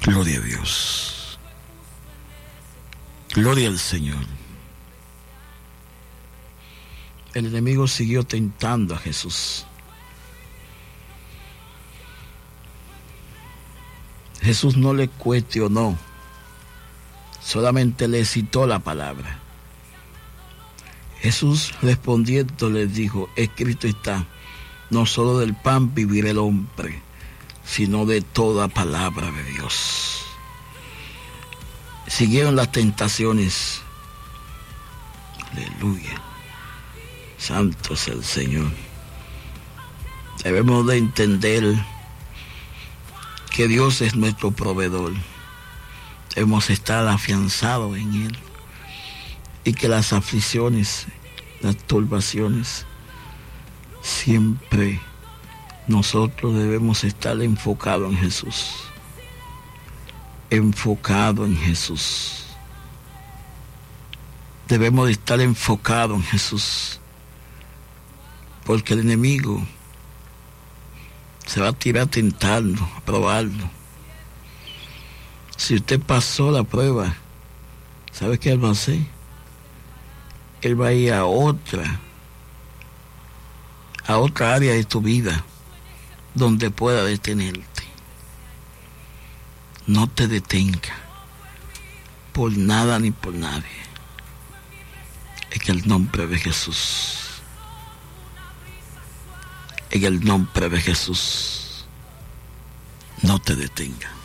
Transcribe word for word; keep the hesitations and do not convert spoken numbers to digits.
Gloria a Dios. Gloria al Señor. El enemigo siguió tentando a Jesús. Jesús no le cuestionó, solamente le citó la palabra. Jesús respondiendo le dijo: escrito está, no solo del pan vivirá el hombre, sino de toda palabra de Dios. Siguieron las tentaciones. Aleluya. Santo es el Señor. Debemos de entender que Dios es nuestro proveedor. Debemos estar afianzados en Él. Y que las aflicciones, las turbaciones, siempre nosotros debemos estar enfocados en Jesús. Enfocado en Jesús. Debemos de estar enfocados en Jesús. Porque el enemigo se va a tirar a tentarlo, a probarlo. Si usted pasó la prueba, ¿sabe qué él va a hacer? Él va a ir a otra, a otra área de tu vida donde pueda detenerte. No te detenga por nada ni por nadie. En el nombre de Jesús. En el nombre de Jesús. No te detenga.